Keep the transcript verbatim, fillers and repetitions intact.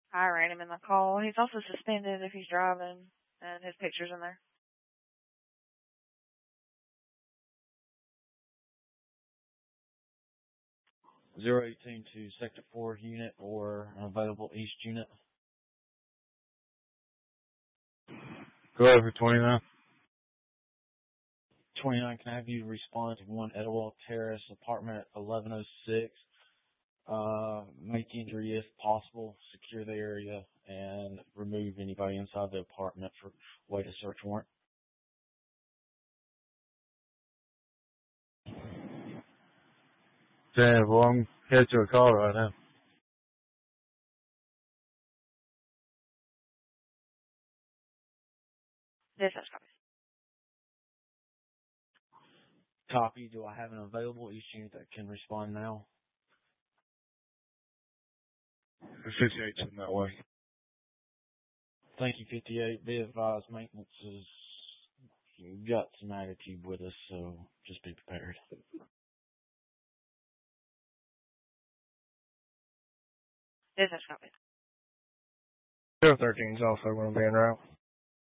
I ran him in the call. He's also suspended if he's driving, and his picture's in there. zero eighteen to Sector four unit or an available East unit. Go ahead for twenty-nine. twenty-nine, can I have you respond to one Etowah Terrace, apartment eleven oh six? Uh, make entry if possible, secure the area, and remove anybody inside the apartment for wait a search warrant. Damn, well, I'm headed to a call right now. This is copy. Copy. Do I have an available East unit that can respond now? fifty-eight's in that way. Thank you, fifty-eight. Be advised, maintenance has got some attitude with us, so just be prepared. This is copy. zero thirteen's also going to be en route.